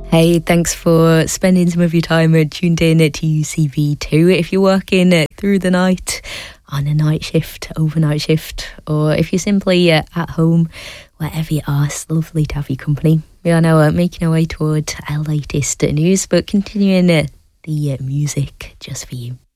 Hey, thanks for spending some of your time tuned in to UCV2. If you're working through the night, on a night shift, overnight shift, or if you're simply at home, wherever you are, it's lovely to have your company. We are now making our way towards our latest news, but continuing the music just for you.